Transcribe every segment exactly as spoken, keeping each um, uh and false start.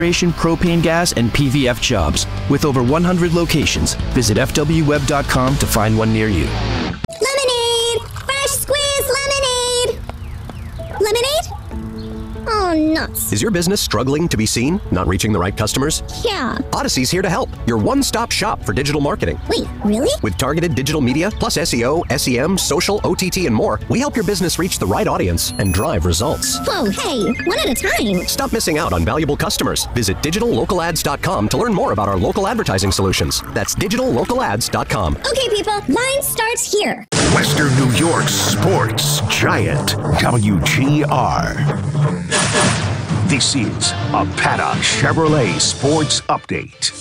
propane gas, and P V F jobs. With over one hundred locations, visit f w web dot com to find one near you. Lemonade! Fresh squeezed lemonade! Lemonade? Oh, nuts. Is your business struggling to be seen? Not reaching the right customers? Yeah. Odyssey's here to help. Your one-stop shop for digital marketing. Wait, really? With targeted digital media, plus S E O, S E M, social, O T T, and more, we help your business reach the right audience and drive results. Whoa, hey, one at a time. Stop missing out on valuable customers. Visit digital local ads dot com to learn more about our local advertising solutions. That's digital local ads dot com. Okay, people, line starts here. Western New York's sports giant, W G R. This is a Paddock Chevrolet Sports Update.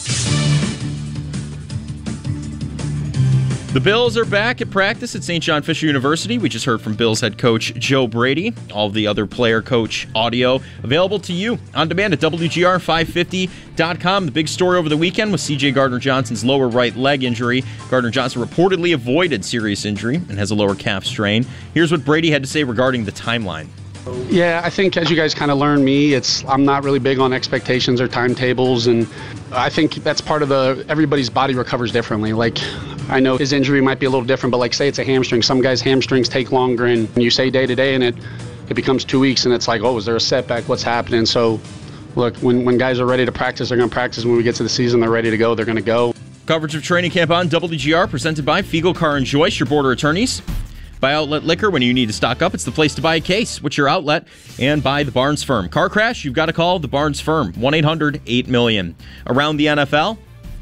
The Bills are back at practice at Saint John Fisher University. We just heard from Bills head coach Joe Brady. All of the other player coach audio available to you on demand at W G R five fifty dot com. The big story over the weekend was C J Gardner-Johnson's lower right leg injury. Gardner-Johnson reportedly avoided serious injury and has a lower calf strain. Here's what Brady had to say regarding the timeline. Yeah, I think as you guys kind of learn me, it's I'm not really big on expectations or timetables, and I think that's part of the everybody's body recovers differently. Like, I know his injury might be a little different, but like say it's a hamstring. Some guys' hamstrings take longer, and you say day to day, and it it becomes two weeks, and it's like, oh, is there a setback? What's happening? So, look, when when guys are ready to practice, they're going to practice. When we get to the season, they're ready to go. They're going to go. Coverage of training camp on W G R presented by Fiegel Car and Joyce, your border attorneys. Buy Outlet Liquor when you need to stock up. It's the place to buy a case. What's your outlet? And by the Barnes Firm. Car crash? You've got to call the Barnes Firm. one eight hundred eight million. Around the N F L,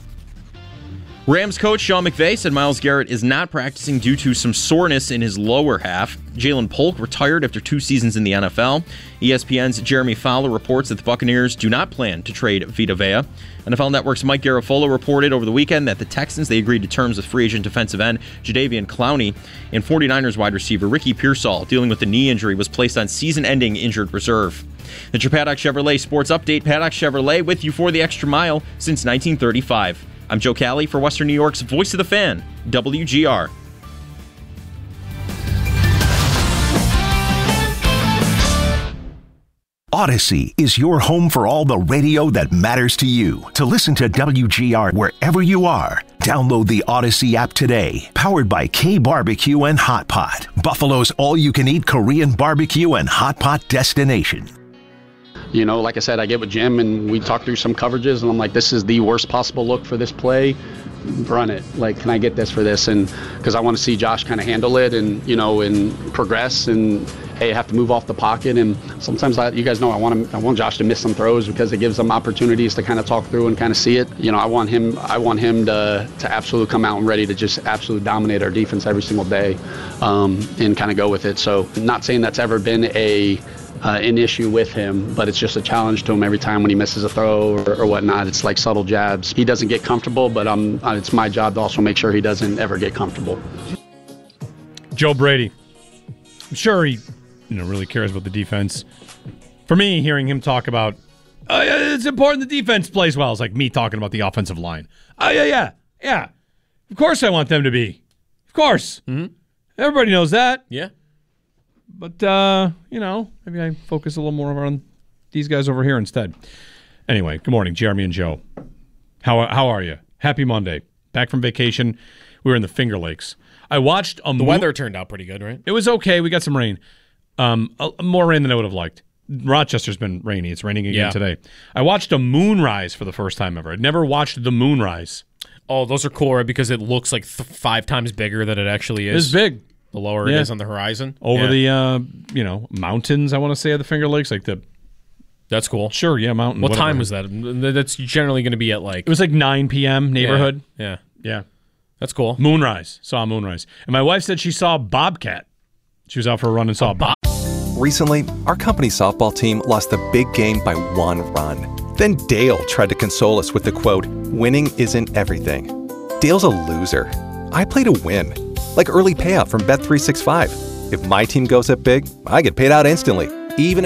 Rams coach Sean McVay said Myles Garrett is not practicing due to some soreness in his lower half. Jalen Polk retired after two seasons in the N F L. E S P N's Jeremy Fowler reports that the Buccaneers do not plan to trade Vita Vea. N F L Network's Mike Garafolo reported over the weekend that the Texans, they agreed to terms with free agent defensive end Jadeveon Clowney, and 49ers wide receiver Ricky Pearsall, dealing with a knee injury, was placed on season-ending injured reserve. That's your Paddock Chevrolet Sports Update. Paddock Chevrolet with you for the extra mile since nineteen thirty-five. I'm Joe Cali for Western New York's Voice of the Fan, W G R. Odyssey is your home for all the radio that matters to you. To listen to W G R wherever you are, download the Odyssey app today. Powered by K Barbecue and Hot Pot, Buffalo's all-you-can-eat Korean barbecue and hot pot destination. You know, like I said, I get with Jim and we talk through some coverages, and I'm like, this is the worst possible look for this play. Run it. Like, can I get this for this? And because I want to see Josh kind of handle it and, you know, and progress, and hey, I have to move off the pocket. And sometimes I, you guys know I want him, I want Josh to miss some throws because it gives them opportunities to kind of talk through and kind of see it. You know, I want him I want him to to absolutely come out and ready to just absolutely dominate our defense every single day, um, and kind of go with it. So not saying that's ever been a Uh, an issue with him, but it's just a challenge to him every time when he misses a throw or, or whatnot. It's like subtle jabs. He doesn't get comfortable, but um, uh, it's my job to also make sure he doesn't ever get comfortable. Joe Brady. I'm sure he you know, really cares about the defense. For me, hearing him talk about, oh, yeah, it's important the defense plays well, it's like me talking about the offensive line. Oh, yeah, yeah, yeah. Of course I want them to be. Of course. Mm-hmm. Everybody knows that. Yeah. But, uh, you know, maybe I focus a little more on these guys over here instead. Anyway, good morning, Jeremy and Joe. How how are you? Happy Monday. Back from vacation. We were in the Finger Lakes. I watched a The mo- weather turned out pretty good, right? It was okay. We got some rain. Um, a, more rain than I would have liked. Rochester's been rainy. It's raining again Yeah. today. I watched a moonrise for the first time ever. I'd never watched the moonrise. Oh, those are cool, right? Because it looks like th- five times bigger than it actually is. It's big. The lower Yeah. it is on the horizon. Over Yeah. the, uh, you know, mountains, I want to say, of the Finger Lakes. Like the... That's cool. Sure, yeah, mountain. What whatever. time was that? That's generally going to be at like... It was like nine p.m. neighborhood. Yeah. Yeah. yeah. That's cool. Moonrise. Saw a moonrise. And my wife said she saw a bobcat. She was out for a run and saw a, a bob. Recently, our company softball team lost the big game by one run. Then Dale tried to console us with the quote, "Winning isn't everything." Dale's a loser. I play to win. Like early payout from Bet three sixty-five. If my team goes up big, I get paid out instantly, even if